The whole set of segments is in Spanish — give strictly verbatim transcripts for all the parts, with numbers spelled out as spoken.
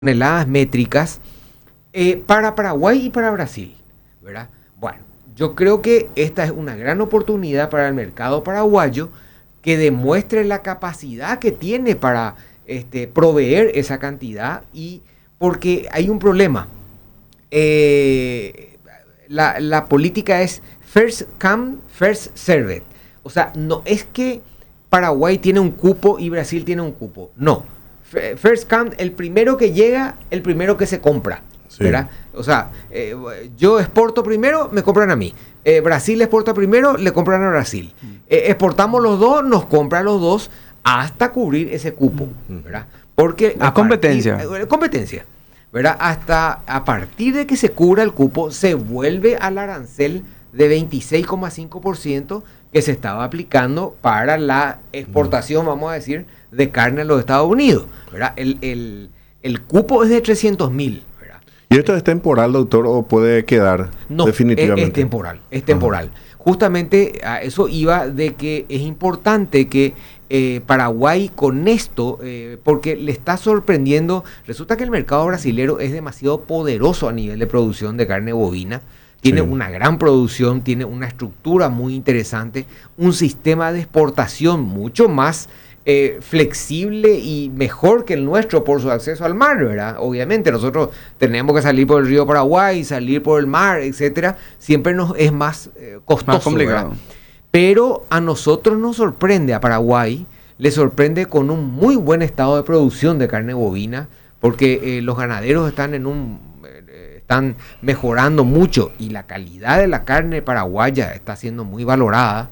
toneladas métricas eh, para Paraguay y para Brasil, ¿verdad? Bueno, yo creo que esta es una gran oportunidad para el mercado paraguayo que demuestre la capacidad que tiene para este, proveer esa cantidad, y porque hay un problema. Eh, la, la política es first come, first served. O sea, no es que Paraguay tiene un cupo y Brasil tiene un cupo. No. First come, el primero que llega, el primero que se compra. Sí. ¿Verdad? O sea, eh, yo exporto primero, me compran a mí. Eh, Brasil exporta primero, le compran a Brasil. Eh, exportamos los dos, nos compran los dos hasta cubrir ese cupo, ¿verdad? Porque la competencia. Partir, eh, competencia, ¿verdad? Hasta a partir de que se cubra el cupo, se vuelve al arancel de veintiséis coma cinco por ciento que se estaba aplicando para la exportación, vamos a decir, de carne a los Estados Unidos, ¿verdad? El, el, el cupo es de trescientos mil. ¿Y esto es temporal, doctor, o puede quedar no, definitivamente? Es, es temporal, es temporal. Ajá. Justamente a eso iba, de que es importante que eh, Paraguay con esto, eh, porque le está sorprendiendo, resulta que el mercado brasilero es demasiado poderoso a nivel de producción de carne bovina, tiene sí. una gran producción, tiene una estructura muy interesante, un sistema de exportación mucho más Eh, flexible y mejor que el nuestro por su acceso al mar, ¿verdad? Obviamente nosotros tenemos que salir por el río Paraguay, salir por el mar, etcétera. Siempre nos es más eh, costoso, más complicado. ¿verdad? Pero a nosotros nos sorprende, a Paraguay le sorprende con un muy buen estado de producción de carne bovina, porque eh, los ganaderos están en un eh, están mejorando mucho y la calidad de la carne paraguaya está siendo muy valorada.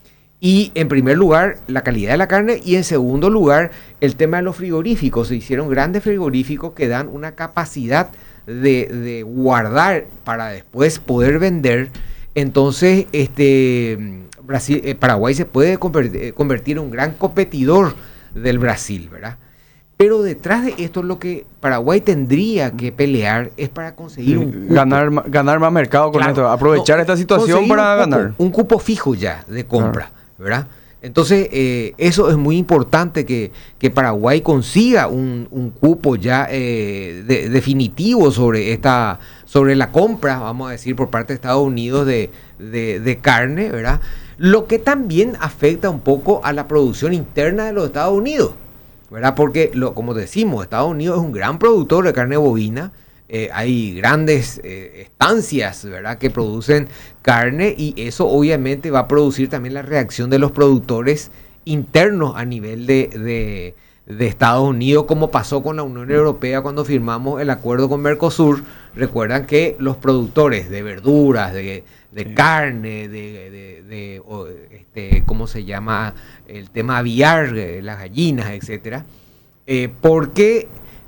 Y en primer lugar, la calidad de la carne, y en segundo lugar, el tema de los frigoríficos. Se hicieron grandes frigoríficos que dan una capacidad de, de guardar para después poder vender. Entonces, este, Brasil, eh, Paraguay se puede convertir, convertir en un gran competidor del Brasil, ¿verdad? Pero detrás de esto, lo que Paraguay tendría que pelear es para conseguir un cupo. Ganar, ganar más mercado con claro, esto, aprovechar no, esta situación para un cupo, ganar. Un cupo fijo ya de compra. Claro. ¿Verdad? Entonces, eh, eso es muy importante, que, que Paraguay consiga un, un cupo ya eh, de, definitivo sobre esta sobre la compra, vamos a decir, por parte de Estados Unidos de, de, de carne, ¿verdad? Lo que también afecta un poco a la producción interna de los Estados Unidos, ¿verdad? Porque, lo, como decimos, Estados Unidos es un gran productor de carne bovina. Eh, hay grandes eh, estancias, ¿verdad?, que producen carne, y eso obviamente va a producir también la reacción de los productores internos a nivel de, de, de Estados Unidos, como pasó con la Unión Europea cuando firmamos el acuerdo con Mercosur. Recuerdan que los productores de verduras, de, de sí. carne, de, de, de o, este, ¿cómo se llama? El tema aviar, las gallinas, etcétera, eh, porque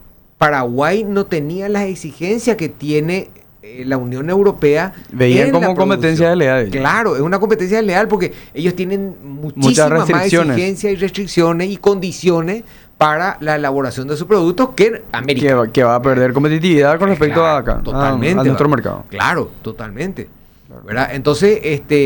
Paraguay no tenía las exigencias que tiene eh, la Unión Europea. Veían como competencia desleal. Claro, es una competencia desleal porque ellos tienen muchísimas más exigencias y restricciones y condiciones para la elaboración de sus productos que América. Que, que va a perder competitividad con respecto claro, a acá, totalmente, a, a nuestro va, mercado. Claro, totalmente. ¿Verdad? Entonces,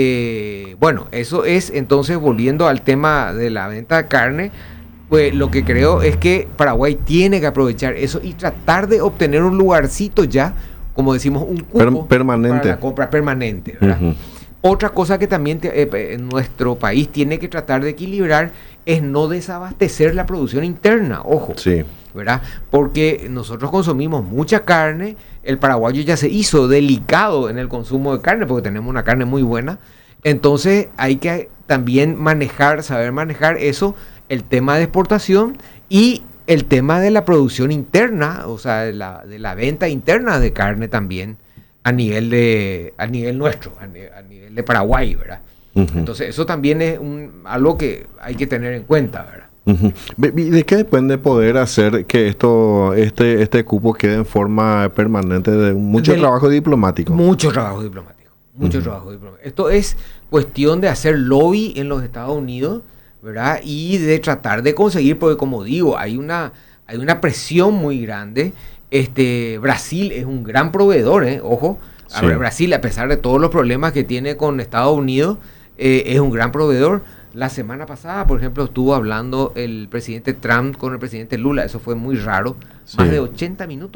este, bueno, eso es, entonces, volviendo al tema de la venta de carne, pues lo que creo es que Paraguay tiene que aprovechar eso y tratar de obtener un lugarcito ya, como decimos, un cupo permanente para la compra permanente, ¿verdad? Uh-huh. Otra cosa que también te, eh, en nuestro país tiene que tratar de equilibrar es no desabastecer la producción interna, ojo, sí. ¿verdad? Porque nosotros consumimos mucha carne, el paraguayo ya se hizo delicado en el consumo de carne porque tenemos una carne muy buena, entonces hay que también manejar, saber manejar eso, el tema de exportación y el tema de la producción interna, o sea, de la, de la venta interna de carne también a nivel de a nivel nuestro, a, ne, a nivel de Paraguay, ¿verdad? Uh-huh. Entonces eso también es un, algo que hay que tener en cuenta, ¿verdad? Uh-huh. ¿De qué depende poder hacer que esto este este cupo quede en forma permanente? De mucho Del, trabajo diplomático. Mucho trabajo diplomático, mucho uh-huh. trabajo diplomático. Esto es cuestión de hacer lobby en los Estados Unidos, ¿verdad? Y de tratar de conseguir, porque como digo, hay una, hay una presión muy grande. Este, Brasil es un gran proveedor, ¿eh? Ojo, sí. a ver, Brasil, a pesar de todos los problemas que tiene con Estados Unidos, eh, es un gran proveedor. La semana pasada, por ejemplo, estuvo hablando el presidente Trump con el presidente Lula, eso fue muy raro, Sí. más de ochenta minutos.